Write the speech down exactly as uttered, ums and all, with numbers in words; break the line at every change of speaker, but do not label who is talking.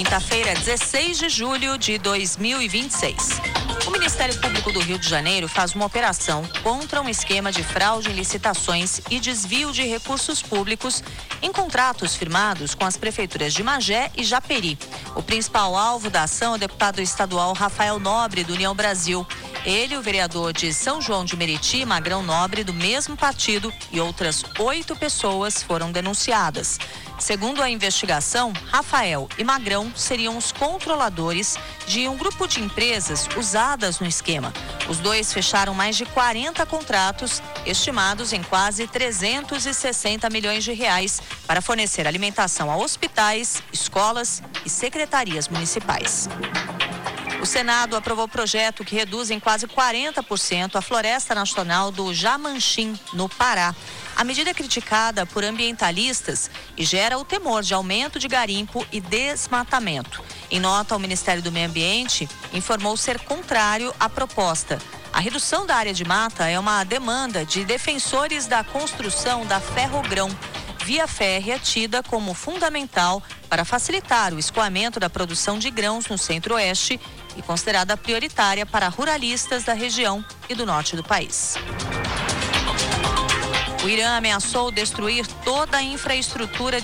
Quinta-feira, dezesseis de julho de dois mil e vinte e seis. O Ministério Público do Rio de Janeiro faz uma operação contra um esquema de fraude em licitações e desvio de recursos públicos em contratos firmados com as prefeituras de Magé e Japeri. O principal alvo da ação é o deputado estadual Rafael Nobre, do União Brasil. Ele, o vereador de São João de Meriti, Magrão Nobre, do mesmo partido, e outras oito pessoas foram denunciadas. Segundo a investigação, Rafael e Magrão seriam os controladores de um grupo de empresas usadas no esquema. Os dois fecharam mais de quarenta contratos, estimados em quase trezentos e sessenta milhões de reais, para fornecer alimentação a hospitais, escolas e secretarias municipais. O Senado aprovou o projeto que reduz em quase quarenta por cento a floresta nacional do Jamanchim, no Pará. A medida é criticada por ambientalistas e gera o temor de aumento de garimpo e desmatamento. Em nota, o Ministério do Meio Ambiente informou ser contrário à proposta. A redução da área de mata é uma demanda de defensores da construção da Ferrogrão, via férrea tida como fundamental para facilitar o escoamento da produção de grãos no centro-oeste e considerada prioritária para ruralistas da região e do norte do país. O Irã ameaçou destruir toda a infraestrutura